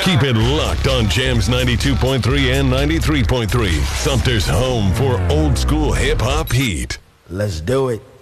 Keep it locked on Jams 92.3 and 93.3. Sumter's home for old school hip-hop heat. Let's do it.